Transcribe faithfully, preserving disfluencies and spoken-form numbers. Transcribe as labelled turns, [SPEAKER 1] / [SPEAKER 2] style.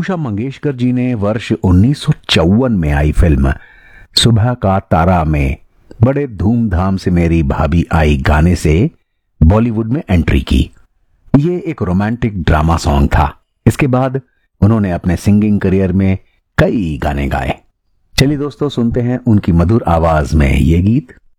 [SPEAKER 1] उषा मंगेशकर जी ने वर्ष उन्नीस सौ चौवन में आई फिल्म सुबह का तारा में बड़े धूमधाम से मेरी भाभी आई गाने से बॉलीवुड में एंट्री की। ये एक रोमांटिक ड्रामा सॉन्ग था। इसके बाद उन्होंने अपने सिंगिंग करियर में कई गाने गाए। चलिए दोस्तों, सुनते हैं उनकी मधुर आवाज में ये गीत।